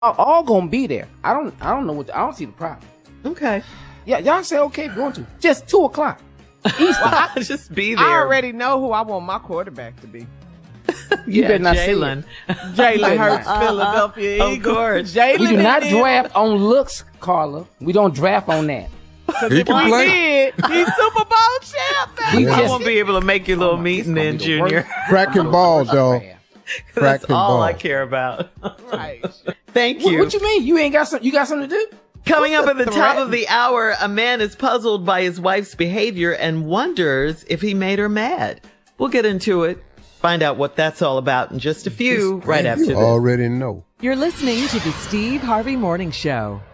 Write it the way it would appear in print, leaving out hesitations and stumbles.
all gonna be there. I don't know I don't see the problem. Okay. Yeah, y'all say okay if you want to. Just 2:00. Just be there. I already know who I want my quarterback to be. You better not say Jalen. Jalen Hurts, Philadelphia Of Eagles. course. Jalen We do not is- draft on looks, Carla. We don't draft on that. Because He if can we play. did, he's Super Bowl champ. We baby. I just- won't be able to make your little Oh my, meeting this then, gonna be the Junior. worst. Cracking ball, dog. That's Cracking all ball. I care about. Right. Thank What, you. what you mean? You ain't got some? You got something to do? Coming up at the top threat? of the hour, a man is puzzled by his wife's behavior and wonders if he made her mad. We'll get into it. Find out what that's all about in just a few right after You this. already know. You're listening to the Steve Harvey Morning Show.